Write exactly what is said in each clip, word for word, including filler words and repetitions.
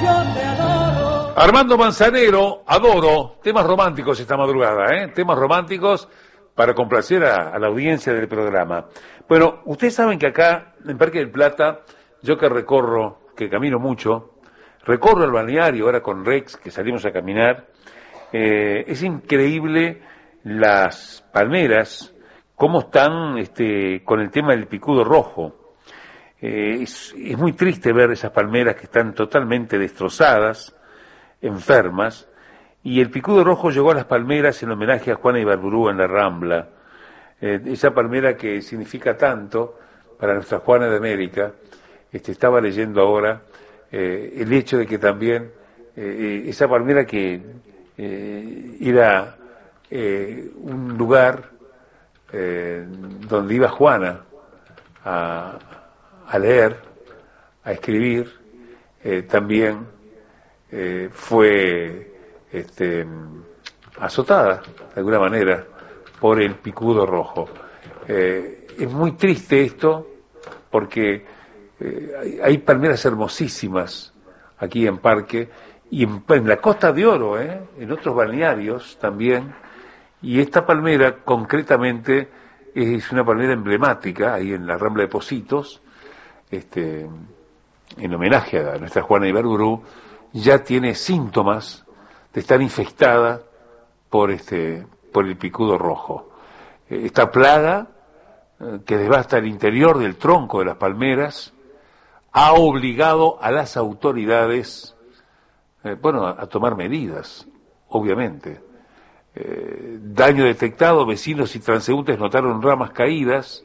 Armando Manzanero, Adoro, temas románticos esta madrugada, ¿eh? Temas románticos para complacer a, a la audiencia del programa. Bueno, ustedes saben que acá, en Parque del Plata, yo que recorro, que camino mucho, recorro el balneario ahora con Rex, que salimos a caminar, eh, es increíble las palmeras, cómo están este, con el tema del picudo rojo. Eh, es, es muy triste ver esas palmeras que están totalmente destrozadas, enfermas, y el picudo rojo llegó a las palmeras en homenaje a Juana Ibarburú en la Rambla, eh, esa palmera que significa tanto para nuestra Juana de América. Este, estaba leyendo ahora eh, el hecho de que también eh, esa palmera que eh, era eh, un lugar eh, donde iba Juana a, a leer, a escribir, eh, también Eh, fue este, azotada de alguna manera por el picudo rojo. Eh, es muy triste esto porque eh, hay, hay palmeras hermosísimas aquí en Parque y en, en la Costa de Oro, eh, en otros balnearios también, y esta palmera concretamente es una palmera emblemática ahí en la Rambla de Pocitos, este, en homenaje a nuestra Juana Ibarburú. Ya tiene síntomas de estar infectada por este por el picudo rojo. Esta plaga eh, que devasta el interior del tronco de las palmeras ha obligado a las autoridades eh, bueno, a, a tomar medidas, obviamente. Eh, daño detectado, vecinos y transeúntes notaron ramas caídas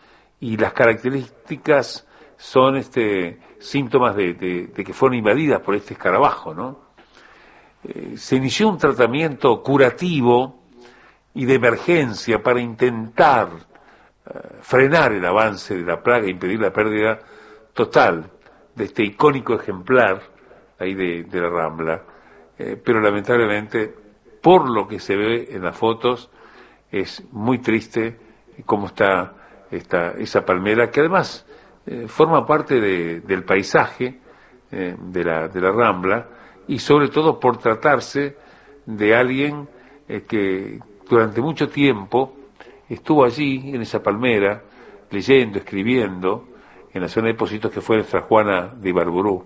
y las características son este síntomas de, de, de que fueron invadidas por este escarabajo, ¿no? Eh, se inició un tratamiento curativo y de emergencia para intentar uh, frenar el avance de la plaga e impedir la pérdida total de este icónico ejemplar ahí de, de la Rambla. Eh, pero lamentablemente, por lo que se ve en las fotos, es muy triste cómo está esta, esa palmera, que además Eh, forma parte de, del paisaje eh, de, la, de la Rambla, y sobre todo por tratarse de alguien eh, que durante mucho tiempo estuvo allí en esa palmera leyendo, escribiendo en la zona de Pocitos, que fue nuestra Juana de Ibarburú.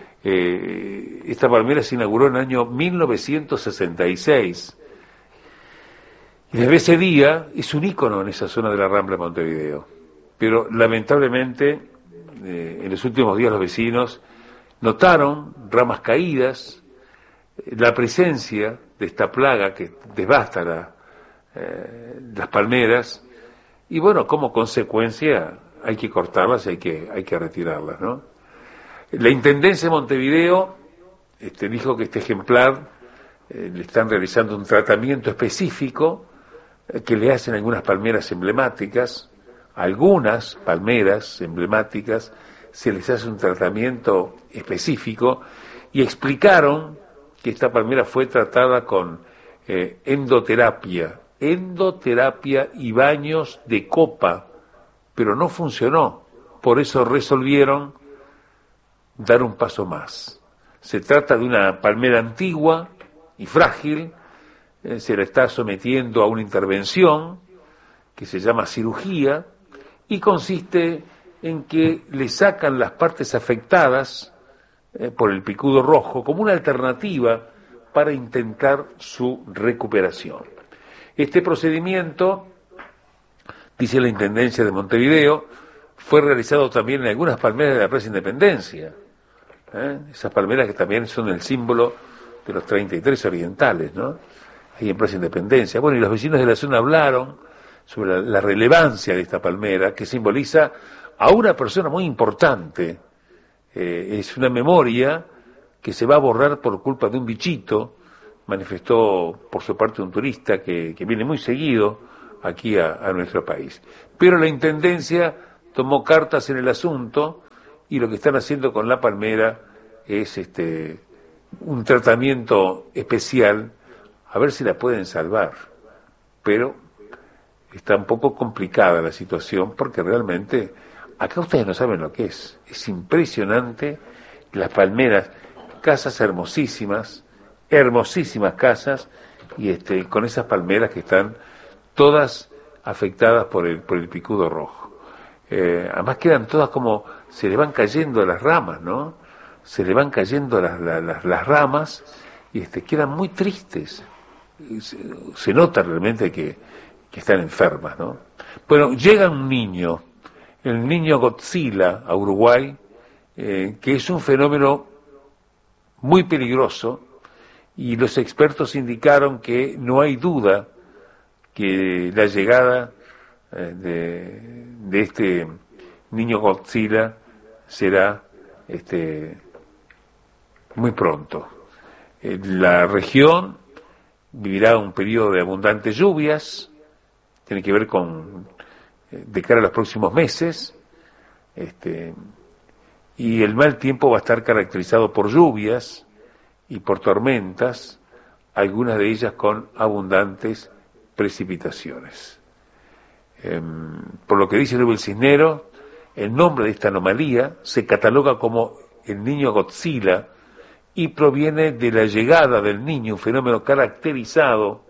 Eh, esta palmera se inauguró en el año mil novecientos sesenta y seis y desde ese día es un ícono en esa zona de la Rambla de Montevideo, pero lamentablemente Eh, en los últimos días los vecinos notaron ramas caídas, eh, la presencia de esta plaga que devasta la, eh, las palmeras, y bueno, como consecuencia hay que cortarlas y hay que, hay que retirarlas, ¿no? La Intendencia de Montevideo este, dijo que este ejemplar eh, le están realizando un tratamiento específico eh, que le hacen algunas palmeras emblemáticas. Algunas palmeras emblemáticas se les hace un tratamiento específico, y explicaron que esta palmera fue tratada con eh, endoterapia, endoterapia y baños de copa, pero no funcionó. Por eso resolvieron dar un paso más. Se trata de una palmera antigua y frágil, eh, se la está sometiendo a una intervención que se llama cirugía, y consiste en que le sacan las partes afectadas eh, por el picudo rojo como una alternativa para intentar su recuperación. Este procedimiento, dice la Intendencia de Montevideo, fue realizado también en algunas palmeras de la Plaza Independencia, ¿eh? Esas palmeras que también son el símbolo de los treinta y tres orientales, ¿no? Ahí en Plaza Independencia. Bueno, y los vecinos de la zona hablaron sobre la, la relevancia de esta palmera, que simboliza a una persona muy importante. Eh, es una memoria que se va a borrar por culpa de un bichito, manifestó por su parte un turista que, que viene muy seguido aquí a, a nuestro país. Pero la Intendencia tomó cartas en el asunto, y lo que están haciendo con la palmera es este un tratamiento especial, a ver si la pueden salvar. Pero está un poco complicada la situación, porque realmente acá ustedes no saben lo que es. Es impresionante las palmeras. casas hermosísimas, hermosísimas casas, y este, con esas palmeras que están todas afectadas por el, por el picudo rojo. Eh, además quedan todas como, se le van cayendo las ramas, ¿no? Se le van cayendo las, las, las, las ramas y este, quedan muy tristes. Se, se nota realmente que, que están enfermas, ¿no? Bueno, llega un niño, el niño Godzilla a Uruguay, eh, que es un fenómeno muy peligroso, y los expertos indicaron que no hay duda que la llegada eh, de, de este niño Godzilla será este, muy pronto. Eh, la región vivirá un periodo de abundantes lluvias, tiene que ver con eh, de cara a los próximos meses, este, y el mal tiempo va a estar caracterizado por lluvias y por tormentas, algunas de ellas con abundantes precipitaciones. Eh, por lo que dice Rubén Cisnero, el nombre de esta anomalía se cataloga como el niño Godzilla y proviene de la llegada del niño, un fenómeno caracterizado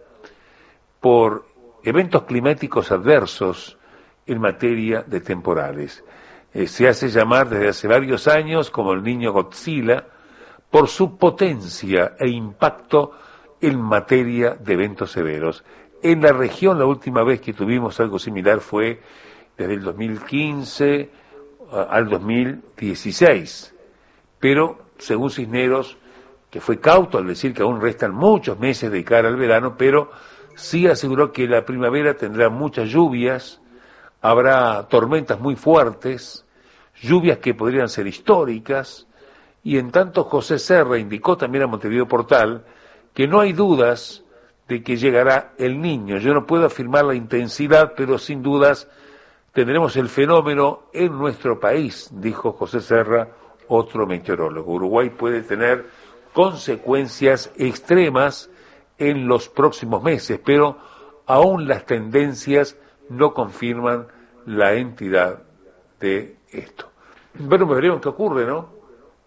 por eventos climáticos adversos en materia de temporales. Eh, se hace llamar desde hace varios años como el niño Godzilla por su potencia e impacto en materia de eventos severos. En la región la última vez que tuvimos algo similar fue desde el dos mil quince al dos mil dieciséis, pero según Cisneros, que fue cauto al decir que aún restan muchos meses de cara al verano, pero sí aseguró que la primavera tendrá muchas lluvias, habrá tormentas muy fuertes, lluvias que podrían ser históricas, y en tanto José Serra indicó también a Montevideo Portal que no hay dudas de que llegará el niño. Yo no puedo afirmar la intensidad, pero sin dudas tendremos el fenómeno en nuestro país, dijo José Serra, otro meteorólogo. Uruguay puede tener consecuencias extremas en los próximos meses, pero aún las tendencias no confirman la entidad de esto. Bueno, veremos qué ocurre, ¿no?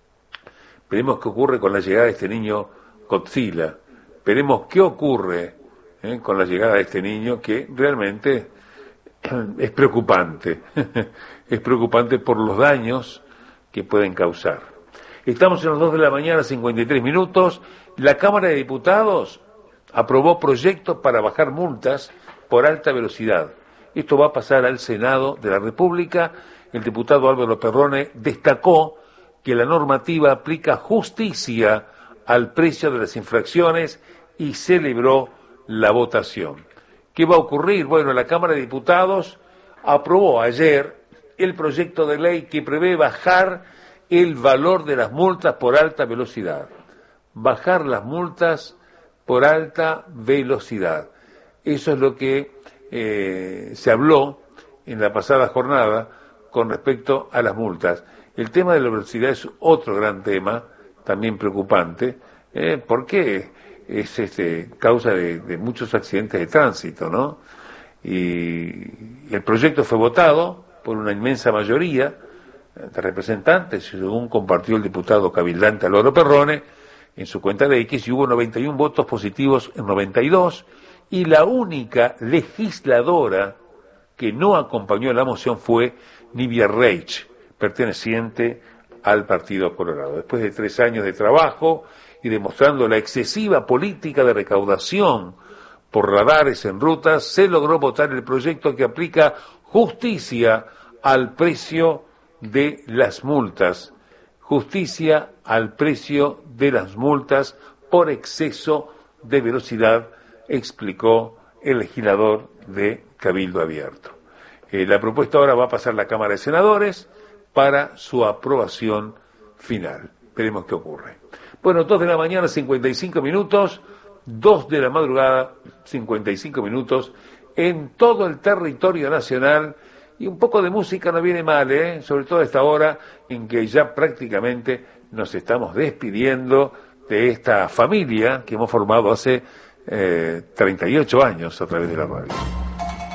Veremos qué ocurre con la llegada de este niño Godzilla. Veremos qué ocurre ¿eh? con la llegada de este niño, que realmente es preocupante. Es preocupante por los daños que pueden causar. Estamos en las dos de la mañana, cincuenta y tres minutos. La Cámara de Diputados aprobó proyectos para bajar multas por alta velocidad. Esto va a pasar al Senado de la República. El diputado Álvaro Perrone destacó que la normativa aplica justicia al precio de las infracciones y celebró la votación. ¿Qué va a ocurrir? Bueno, la Cámara de Diputados aprobó ayer el proyecto de ley que prevé bajar el valor de las multas por alta velocidad. Bajar las multas por alta velocidad. Eso es lo que eh, se habló en la pasada jornada con respecto a las multas. El tema de la velocidad es otro gran tema, también preocupante, eh, porque es este, causa de, de muchos accidentes de tránsito, ¿no? Y el proyecto fue votado por una inmensa mayoría de representantes, según compartió el diputado cabildante Álvaro Perrone en su cuenta de X, y hubo noventa y un votos positivos en noventa y dos, y la única legisladora que no acompañó la moción fue Nivia Reich, perteneciente al Partido Colorado. Después de tres años de trabajo y demostrando la excesiva política de recaudación por radares en rutas, se logró votar el proyecto que aplica justicia al precio de las multas. Justicia al precio de las multas por exceso de velocidad, explicó el legislador de Cabildo Abierto. Eh, la propuesta ahora va a pasar a la Cámara de Senadores para su aprobación final. Veremos qué ocurre. Bueno, dos de la mañana, cincuenta y cinco minutos, dos de la madrugada, cincuenta y cinco minutos, en todo el territorio nacional, y un poco de música no viene mal, ¿eh? Sobre todo a esta hora en que ya prácticamente nos estamos despidiendo de esta familia que hemos formado hace eh, treinta y ocho años a través de la radio.